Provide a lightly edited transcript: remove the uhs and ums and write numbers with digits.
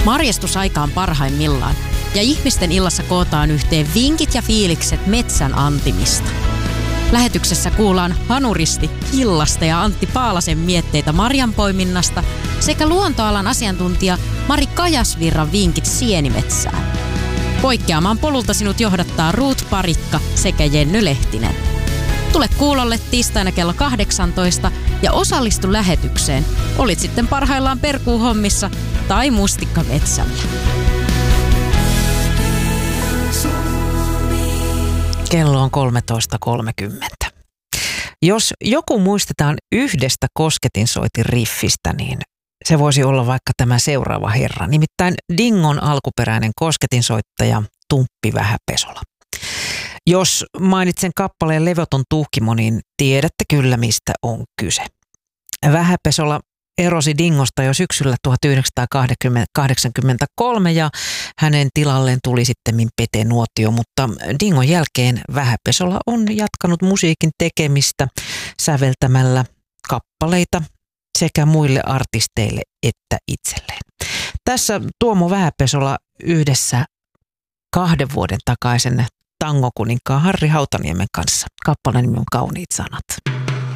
Marjastusaika on parhaimmillaan ja ihmisten illassa kootaan yhteen vinkit ja fiilikset metsän antimista. Lähetyksessä kuullaan Hanuristi Hillasta ja Antti Paalasen mietteitä marjanpoiminnasta sekä luontoalan asiantuntija Mari Kajasvirran vinkit sienimetsään. Poikkeamaan polulta sinut johdattaa Ruut Parikka sekä Jenny Lehtinen. Tule kuulolle tiistaina kello 18 ja osallistu lähetykseen. Olit sitten parhaillaan perkuuhommissa tai mustikkametsällä. Kello on 13.30. Jos joku muistetaan yhdestä kosketinsoitin riffistä, niin se voisi olla vaikka tämä seuraava herra. Nimittäin Dingon alkuperäinen kosketinsoittaja Tumppi Vähäpesola. Jos mainitsen kappaleen Levoton tuhkimo, niin tiedätte kyllä mistä on kyse. Vähäpesola erosi Dingosta jo syksyllä 1983 ja hänen tilalleen tuli sitten Pete Nuotio, mutta Dingon jälkeen Vähäpesola on jatkanut musiikin tekemistä säveltämällä kappaleita sekä muille artisteille että itselleen. Tässä Tuomo Vähäpesola yhdessä 2 vuoden takaisen tangokuninkaan Harri Hautaniemen kanssa. Kappaleen nimi on Kauniit sanat.